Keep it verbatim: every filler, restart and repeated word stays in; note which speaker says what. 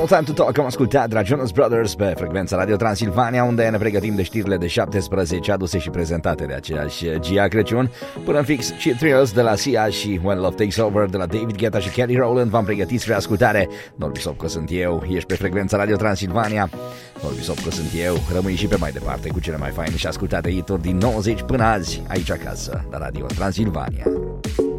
Speaker 1: No Time to Talk am ascultat de la Jonas Brothers pe frecvența Radio Transilvania, unde ne pregătim de știrile de șaptesprezece aduse și prezentate de aceeași Gia Crăciun. Până în fix și Thrills de la Sia și When Love Takes Over de la David Guetta și Kelly Rowland v-am pregătit spre ascultare. Norbi Sopco sunt eu, ești pe frecvența Radio Transilvania. Norbi Sopco sunt eu, rămâi și pe mai departe cu cele mai faine și ascultate hituri din nouăzeci până azi, aici acasă, la Radio Transilvania.